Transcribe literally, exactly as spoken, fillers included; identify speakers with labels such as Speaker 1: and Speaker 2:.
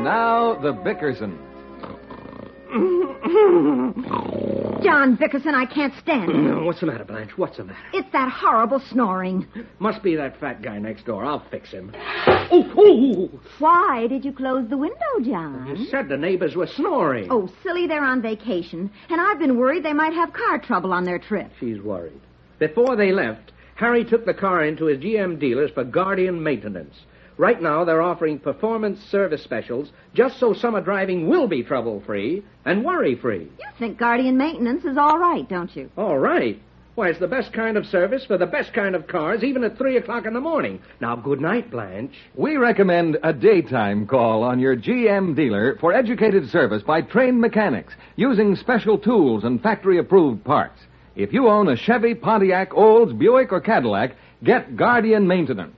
Speaker 1: now, the Bickerson.
Speaker 2: John Bickerson, I can't stand it.
Speaker 3: What's the matter, Blanche? What's the matter?
Speaker 2: It's that horrible snoring.
Speaker 3: Must be that fat guy next door. I'll fix him. Oh, oh!
Speaker 2: Why did you close the window, John?
Speaker 3: You said the neighbors were snoring.
Speaker 2: Oh, silly, they're on vacation. And I've been worried they might have car trouble on their trip.
Speaker 3: She's worried. Before they left, Harry took the car into his G M dealers for Guardian maintenance. Right now, they're offering performance service specials just so summer driving will be trouble-free and worry-free.
Speaker 2: You think Guardian maintenance is all right, don't you?
Speaker 3: All right. Why, it's the best kind of service for the best kind of cars, even at three o'clock in the morning. Now, good night, Blanche.
Speaker 1: We recommend a daytime call on your G M dealer for educated service by trained mechanics using special tools and factory-approved parts. If you own a Chevy, Pontiac, Olds, Buick, or Cadillac, get Guardian Maintenance.